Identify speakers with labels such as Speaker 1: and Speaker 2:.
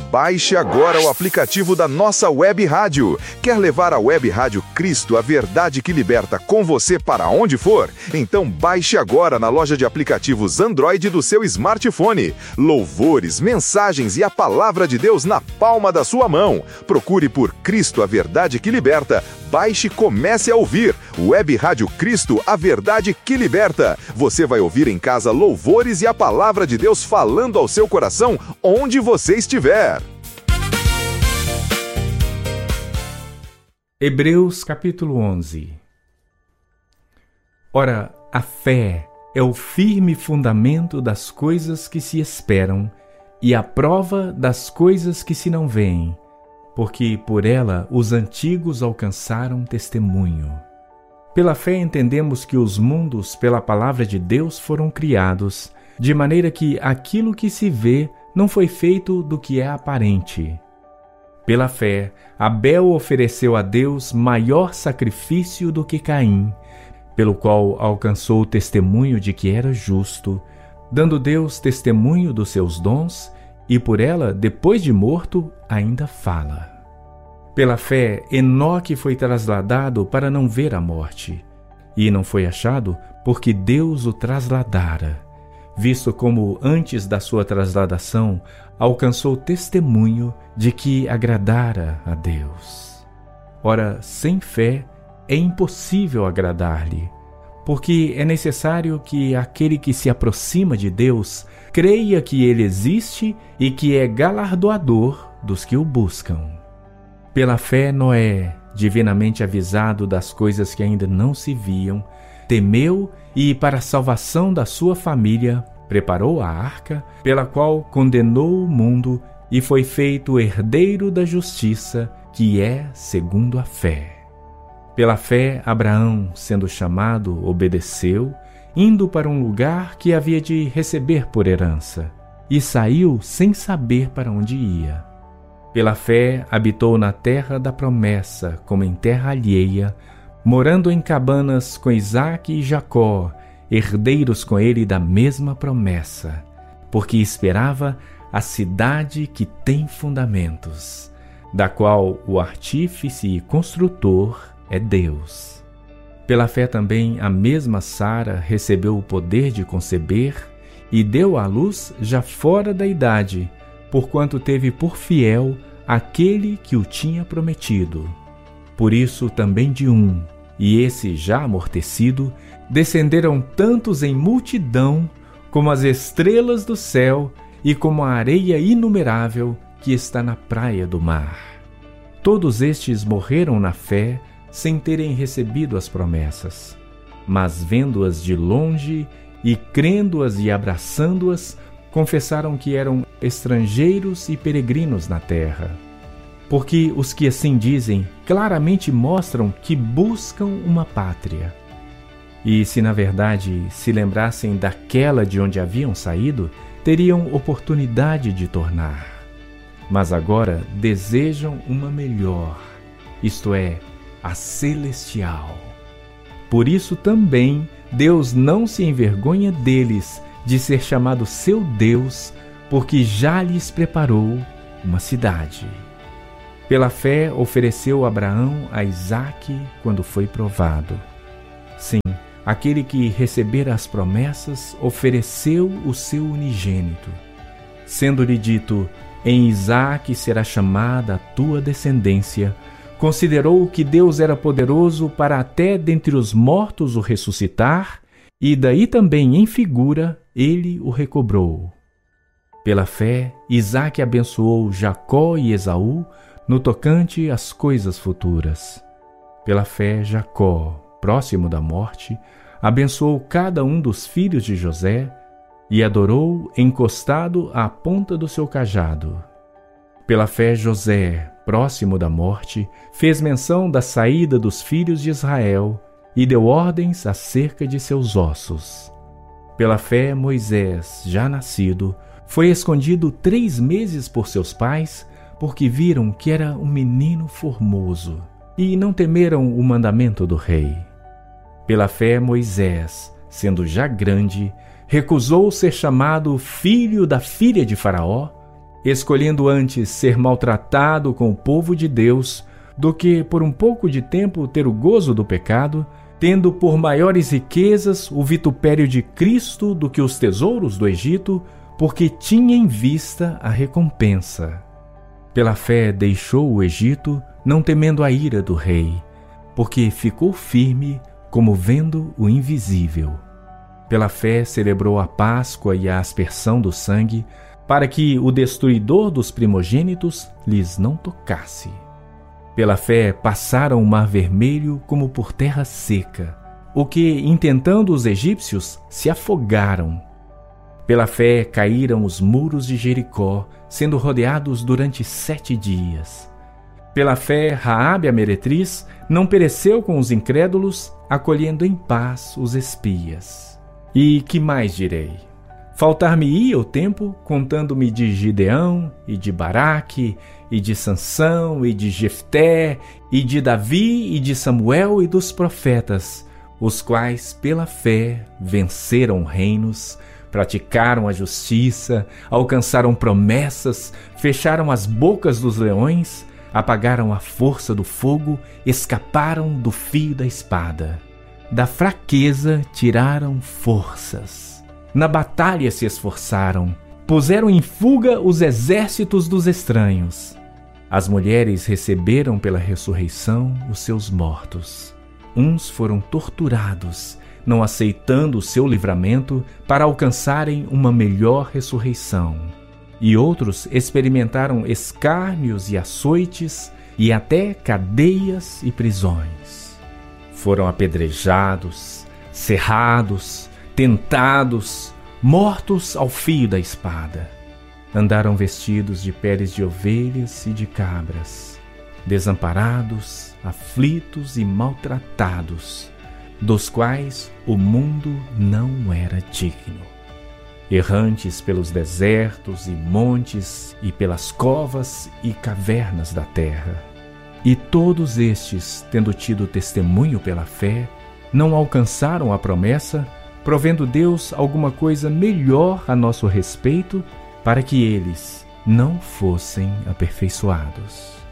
Speaker 1: Baixe agora o aplicativo da nossa web rádio. Quer levar a web rádio Cristo, a verdade que liberta, com você para onde for? Então baixe agora na loja de aplicativos Android do seu smartphone. Louvores, mensagens e a palavra de Deus na palma da sua mão. Procure por Cristo, a verdade que liberta. Baixe e comece a ouvir. Web Rádio Cristo, a verdade que liberta. Você vai ouvir em casa louvores e a palavra de Deus falando ao seu coração onde você estiver.
Speaker 2: Hebreus capítulo 11. Ora, a fé é o firme fundamento das coisas que se esperam e a prova das coisas que se não veem, porque por ela os antigos alcançaram testemunho. Pela fé entendemos que os mundos pela palavra de Deus foram criados, de maneira que aquilo que se vê não foi feito do que é aparente. Pela fé, Abel ofereceu a Deus maior sacrifício do que Caim, pelo qual alcançou o testemunho de que era justo, dando Deus testemunho dos seus dons, e por ela, depois de morto, ainda fala. Pela fé, Enoque foi trasladado para não ver a morte, e não foi achado porque Deus o trasladara, visto como antes da sua trasladação alcançou testemunho de que agradara a Deus. Ora, sem fé é impossível agradar-lhe, porque é necessário que aquele que se aproxima de Deus creia que ele existe e que é galardoador dos que o buscam. Pela fé, Noé, divinamente avisado das coisas que ainda não se viam, temeu e, para a salvação da sua família, preparou a arca, pela qual condenou o mundo e foi feito herdeiro da justiça, que é segundo a fé. Pela fé, Abraão, sendo chamado, obedeceu, indo para um lugar que havia de receber por herança, e saiu sem saber para onde ia. Pela fé, habitou na terra da promessa, como em terra alheia, morando em cabanas com Isaque e Jacó, herdeiros com ele da mesma promessa, porque esperava a cidade que tem fundamentos, da qual o artífice e construtor é Deus. Pela fé também a mesma Sara recebeu o poder de conceber e deu à luz já fora da idade, porquanto teve por fiel aquele que o tinha prometido. Por isso também de um, e esse já amortecido, descenderam tantos em multidão como as estrelas do céu e como a areia inumerável que está na praia do mar. Todos estes morreram na fé sem terem recebido as promessas, mas vendo-as de longe e crendo-as e abraçando-as, confessaram que eram estrangeiros e peregrinos na terra. Porque os que assim dizem claramente mostram que buscam uma pátria. E se na verdade se lembrassem daquela de onde haviam saído, teriam oportunidade de tornar. Mas agora desejam uma melhor, isto é, a celestial. Por isso também Deus não se envergonha deles de ser chamado seu Deus, porque já lhes preparou uma cidade. Pela fé ofereceu Abraão a Isaque quando foi provado. Sim, aquele que recebera as promessas ofereceu o seu unigênito. Sendo-lhe dito, em Isaque será chamada a tua descendência, considerou que Deus era poderoso para até dentre os mortos o ressuscitar, e daí também em figura ele o recobrou. Pela fé, Isaque abençoou Jacó e Esaú no tocante às coisas futuras. Pela fé, Jacó, próximo da morte, abençoou cada um dos filhos de José e adorou encostado à ponta do seu cajado. Pela fé, José, próximo da morte, fez menção da saída dos filhos de Israel e deu ordens acerca de seus ossos. Pela fé, Moisés, já nascido, foi escondido 3 meses por seus pais, porque viram que era um menino formoso, e não temeram o mandamento do rei. Pela fé, Moisés, sendo já grande, recusou ser chamado filho da filha de Faraó, escolhendo antes ser maltratado com o povo de Deus do que por um pouco de tempo ter o gozo do pecado, tendo por maiores riquezas o vitupério de Cristo do que os tesouros do Egito, porque tinha em vista a recompensa. Pela fé deixou o Egito, não temendo a ira do rei, porque ficou firme como vendo o invisível. Pela fé celebrou a Páscoa e a aspersão do sangue, para que o destruidor dos primogênitos lhes não tocasse. Pela fé passaram o mar vermelho como por terra seca, o que, intentando os egípcios, se afogaram. Pela fé caíram os muros de Jericó, sendo rodeados durante 7 dias. Pela fé, Raabe a meretriz não pereceu com os incrédulos, acolhendo em paz os espias. E que mais direi? Faltar-me-ia o tempo, contando-me de Gideão, e de Baraque, e de Sansão, e de Jefté, e de Davi, e de Samuel e dos profetas, os quais, pela fé, venceram reinos, praticaram a justiça, alcançaram promessas, fecharam as bocas dos leões, apagaram a força do fogo, escaparam do fio da espada. Da fraqueza tiraram forças. Na batalha se esforçaram, puseram em fuga os exércitos dos estranhos. As mulheres receberam pela ressurreição os seus mortos. Uns foram torturados, não aceitando o seu livramento para alcançarem uma melhor ressurreição. E outros experimentaram escárnios e açoites e até cadeias e prisões. Foram apedrejados, cerrados, tentados, mortos ao fio da espada. Andaram vestidos de peles de ovelhas e de cabras, desamparados, aflitos e maltratados, dos quais o mundo não era digno. Errantes pelos desertos e montes e pelas covas e cavernas da terra. E todos estes, tendo tido testemunho pela fé, não alcançaram a promessa, provendo Deus alguma coisa melhor a nosso respeito, para que eles não fossem aperfeiçoados.